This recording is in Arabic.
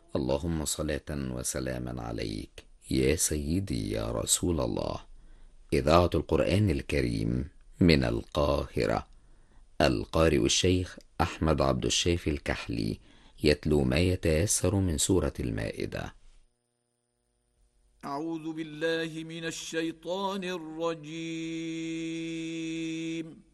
اللهم صلاة وسلاما عليك يا سيدي يا رسول الله. إذاعة القرآن الكريم من القاهرة. القارئ الشيخ أحمد عبد الشافي الكحلي يتلو ما يتيسر من سورة المائدة. أعوذ بالله من الشيطان الرجيم.